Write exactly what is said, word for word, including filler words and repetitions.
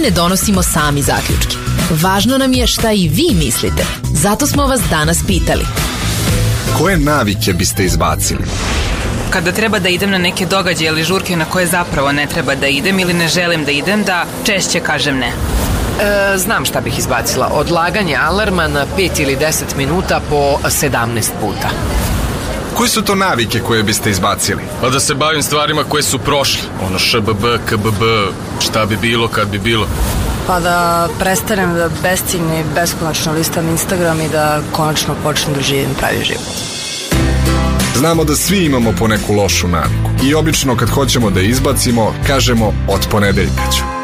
mi ne donosimo sami zaključke. Važno nam je šta i vi mislite. Zato smo vas danas pitali. Koje navike biste izbacili? Kada treba da idem na neke događaje ili žurke na koje zapravo ne treba da idem ili ne želim da idem, da češće kažem ne. E, znam šta bih izbacila. Odlaganje alarma na pet ili deset minuta po sedamnaest puta. Koje su to navike koje biste izbacili? Pa da se bavim stvarima koje su prošle. Ono š b b, k b b, šta bi bilo kad bi bilo. Pa da prestanem da besciljno i beskonačno listam Instagram i da konačno počnem da živim pravi život. Znamo da svi imamo po neku lošu naviku i obično kad hoćemo da izbacimo, kažemo od ponedeljka ću.